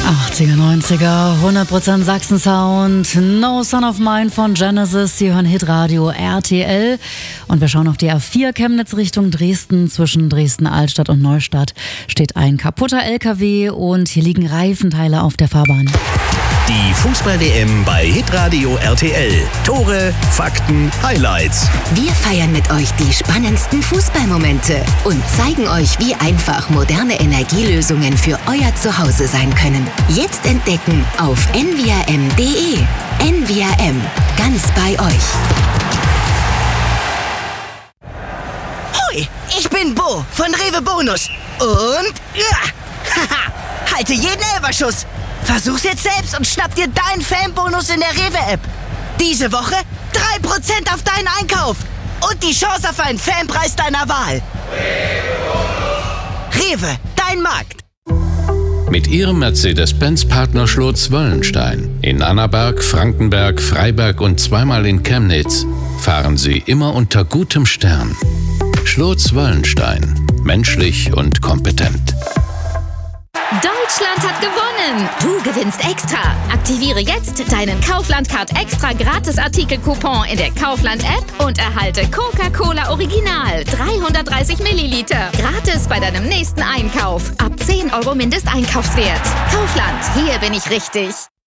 80er, 90er, 100% Sachsen-Sound, No Son of Mine von Genesis. Sie hören Hitradio RTL und wir schauen auf die A4 Chemnitz Richtung Dresden. Zwischen Dresden-Altstadt und Neustadt steht ein kaputter LKW und hier liegen Reifenteile auf der Fahrbahn. Die Fußball-WM bei Hitradio RTL. Tore, Fakten, Highlights. Wir feiern mit euch die spannendsten Fußballmomente und zeigen euch, wie einfach moderne Energielösungen für euer Zuhause sein können. Jetzt entdecken auf nvrm.de. NVRM, ganz bei euch. Hoi, ich bin Bo von Rewe Bonus. Und halte jeden Elferschuss. Versuch's jetzt selbst und schnapp dir deinen Fanbonus in der Rewe-App. Diese Woche 3% auf deinen Einkauf und die Chance auf einen Fanpreis deiner Wahl. Rewe, dein Markt. Mit ihrem Mercedes-Benz-Partner Schlotz-Wöllenstein in Annaberg, Frankenberg, Freiberg und zweimal in Chemnitz fahren sie immer unter gutem Stern. Schlotz-Wöllenstein. Menschlich und kompetent. Deutschland hat gewonnen! Du gewinnst extra! Aktiviere jetzt deinen Kaufland-Card extra Gratis-Artikel-Coupon in der Kaufland-App und erhalte Coca-Cola Original 330 Milliliter. Gratis bei deinem nächsten Einkauf. Ab 10 € Mindesteinkaufswert. Kaufland, hier bin ich richtig.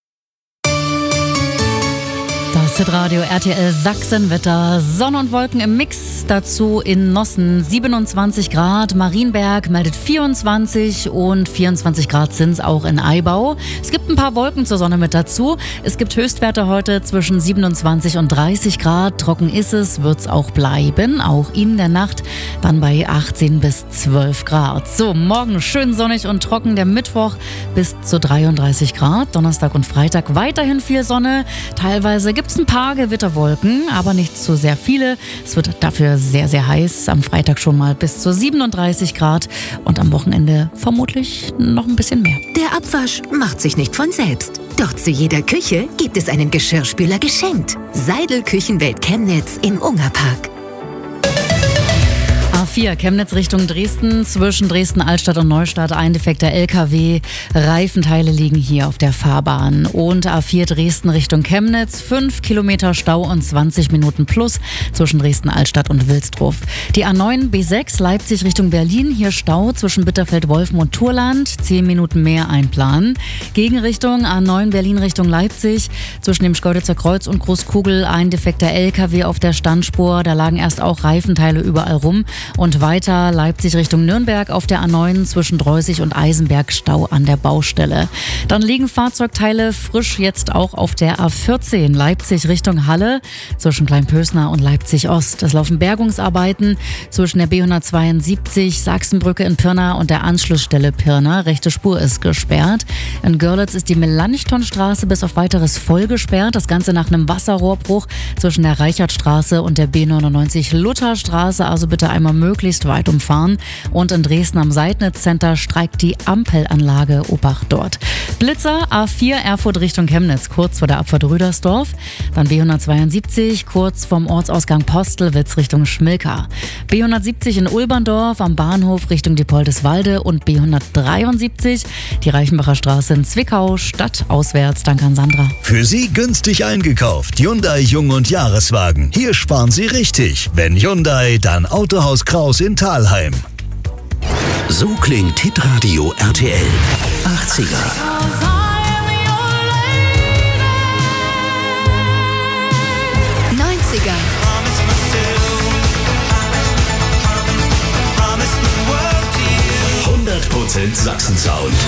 Das Hitradio RTL Sachsenwetter, Sonne und Wolken im Mix, dazu in Nossen 27 Grad, Marienberg meldet 24 und 24 Grad sind es auch in Aibau. Es gibt ein paar Wolken zur Sonne mit dazu. Es gibt Höchstwerte heute zwischen 27 und 30 Grad. Trocken ist es, wird es auch bleiben, auch in der Nacht dann bei 18 bis 12 Grad. So, morgen schön sonnig und trocken, der Mittwoch bis zu 33 Grad, Donnerstag und Freitag weiterhin viel Sonne, teilweise gibt es ein paar Gewitterwolken, aber nicht so sehr viele. Es wird dafür sehr, sehr heiß. Am Freitag schon mal bis zu 37 Grad und am Wochenende vermutlich noch ein bisschen mehr. Der Abwasch macht sich nicht von selbst. Doch zu jeder Küche gibt es einen Geschirrspüler geschenkt. Seidel Küchenwelt Chemnitz im Ungerpark. A4 Chemnitz Richtung Dresden, zwischen Dresden-Altstadt und Neustadt ein defekter LKW. Reifenteile liegen hier auf der Fahrbahn. Und A4 Dresden Richtung Chemnitz, 5 Kilometer Stau und 20 Minuten plus zwischen Dresden-Altstadt und Wilsdruff. Die A9 B6 Leipzig Richtung Berlin, hier Stau zwischen Bitterfeld-Wolfen und Turland, 10 Minuten mehr einplanen. Gegenrichtung A9 Berlin Richtung Leipzig, zwischen dem Schkeuditzer Kreuz und Großkugel ein defekter LKW auf der Standspur. Da lagen erst auch Reifenteile überall rum. Und weiter Leipzig Richtung Nürnberg auf der A9 zwischen Dreußig und Eisenberg Stau an der Baustelle. Dann liegen Fahrzeugteile frisch jetzt auch auf der A14 Leipzig Richtung Halle zwischen Kleinpösner und Leipzig Ost. Es laufen Bergungsarbeiten zwischen der B172 Sachsenbrücke in Pirna und der Anschlussstelle Pirna. Rechte Spur ist gesperrt. In Görlitz ist die Melanchthonstraße bis auf weiteres voll gesperrt. Das Ganze nach einem Wasserrohrbruch zwischen der Reichertstraße und der B99 Lutherstraße. Also bitte einmal möglichst weit umfahren. Und in Dresden am Seidnitz-Center streikt die Ampelanlage. Obacht dort. Blitzer A4 Erfurt Richtung Chemnitz, kurz vor der Abfahrt Rüdersdorf. Dann B172 kurz vom Ortsausgang Postelwitz Richtung Schmilka. B170 in Ulberndorf am Bahnhof Richtung Diepoldeswalde und B173 die Reichenbacher Straße in Zwickau, stadtauswärts. Danke an Sandra. Für Sie günstig eingekauft. Hyundai Jung- und Jahreswagen. Hier sparen Sie richtig. Wenn Hyundai, dann Autohaus Kraus in Thalheim. So klingt Hitradio RTL. 80er. 90er. 100% Sachsen-Sound.